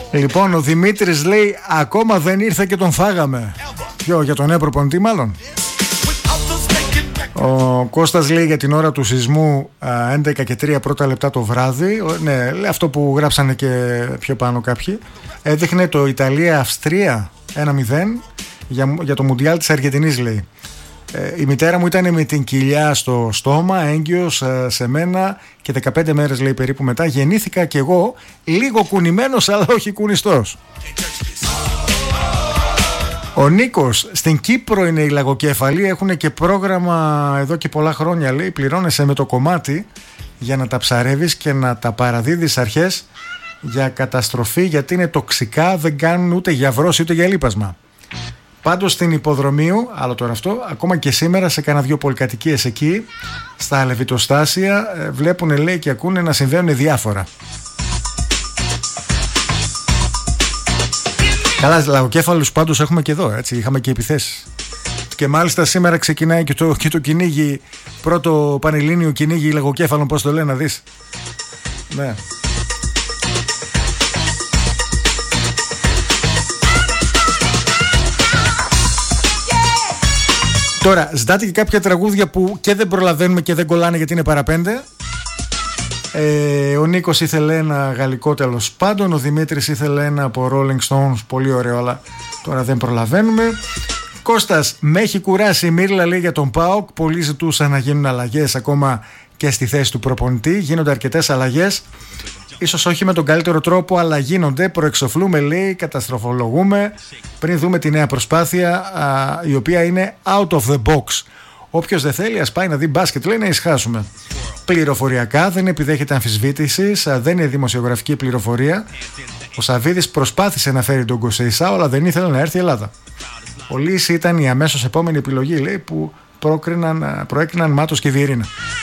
Λοιπόν, ο Δημήτρης λέει ακόμα δεν ήρθε και τον φάγαμε. Ποιο, για τον νέο προπονητή μάλλον? Ο Κώστας λέει για την ώρα του σεισμού 11 και 3 πρώτα λεπτά το βράδυ. Ναι, λέει αυτό που γράψανε και πιο πάνω κάποιοι. Έδειχνε το Ιταλία-Αυστρία 1-0 για το Μουντιάλ της Αργεντινής, λέει. Η μητέρα μου ήταν με την κοιλιά στο στόμα, έγκυος σε μένα, και 15 μέρες, λέει, περίπου μετά γεννήθηκα κι εγώ, λίγο κουνημένος αλλά όχι κουνιστός. Ο Νίκος, στην Κύπρο είναι οι λαγοκέφαλοι, έχουν και πρόγραμμα εδώ και πολλά χρόνια, λέει, πληρώνεσαι με το κομμάτι για να τα ψαρεύεις και να τα παραδίδεις αρχές για καταστροφή, γιατί είναι τοξικά, δεν κάνουν ούτε για βρόση ούτε για λίπασμα. Πάντως στην Υποδρομίου, άλλο τώρα αυτό, ακόμα και σήμερα σε κάνα 2 πολυκατοικίες εκεί, στα Λεβιτοστάσια, βλέπουν, λέει, και ακούνε να συμβαίνουν διάφορα. Καλά, λαγοκέφαλους πάντως έχουμε και εδώ, έτσι, είχαμε και επιθέσεις. Και μάλιστα σήμερα ξεκινάει και το κυνήγι, πρώτο πανελλήνιο κυνήγι λαγοκέφαλων, πώς το λένε, να δεις. Ναι. Τώρα, ζητάτε και κάποια τραγούδια που και δεν προλαβαίνουμε και δεν κολλάνε γιατί είναι παραπέντε. Ο Νίκος ήθελε ένα γαλλικό, τέλος πάντων. Ο Δημήτρης ήθελε ένα από Rolling Stones, πολύ ωραίο, αλλά τώρα δεν προλαβαίνουμε. Κώστας, με έχει κουράσει η Μύρλα, λέει, για τον ΠΑΟΚ. Πολλοί ζητούσαν να γίνουν αλλαγές ακόμα και στη θέση του προπονητή. Γίνονται αρκετές αλλαγές. Ίσως όχι με τον καλύτερο τρόπο, αλλά γίνονται. Προεξοφλούμε, λέει, καταστροφολογούμε πριν δούμε τη νέα προσπάθεια, η οποία είναι out of the box. Όποιος δεν θέλει, ας πάει να δει μπάσκετ, λέει, να ησυχάσουμε. Πληροφοριακά δεν επιδέχεται αμφισβήτησης, δεν είναι δημοσιογραφική πληροφορία. Ο Σαββίδης προσπάθησε να φέρει τον Κοσεϊσάο, αλλά δεν ήθελε να έρθει η Ελλάδα. Ο Λύση ήταν η αμέσως επόμενη επιλογή, λέει, που προέκριναν Μάτος και Βιερίνα.